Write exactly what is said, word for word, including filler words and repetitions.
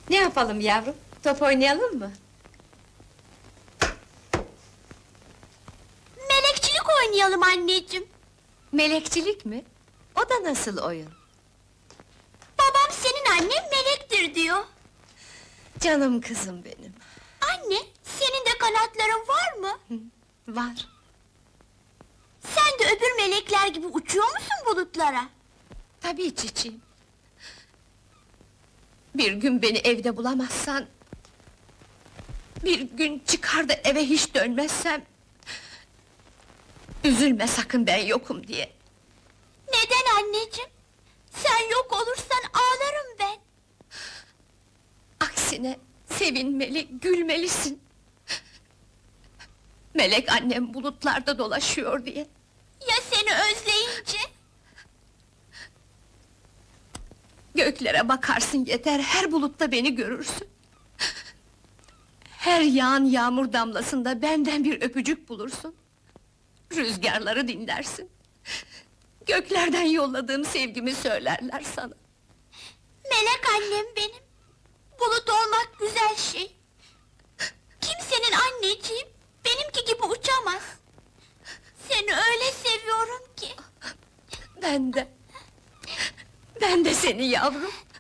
Ne yapalım yavrum? Top oynayalım mı? Melekçilik oynayalım anneciğim. Melekçilik mi? O da nasıl oyun? Babam senin annen melektir diyor. Canım kızım benim. Anne, senin de kanatların var mı? Var. Sen de öbür melekler gibi uçuyor musun bulutlara? Tabii çiçeğim. Bir gün beni evde bulamazsan... ...bir gün çıkar da eve hiç dönmezsem... ...üzülme sakın ben yokum diye. Neden anneciğim? Sen yok olursan ağlarım ben. Aksine sevinmeli, gülmelisin. Melek annem bulutlarda dolaşıyor diye. Ya seni özleyince? Göklere bakarsın yeter, her bulutta beni görürsün. Her yağan yağmur damlasında benden bir öpücük bulursun. Rüzgarları dinlersin. Göklerden yolladığım sevgimi söylerler sana. Melek annem benim. Bulut olmak güzel şey. Kimsenin anneciğim benimki gibi uçamaz. Seni öyle seviyorum ki. Ben de... Ben de seni yavrum.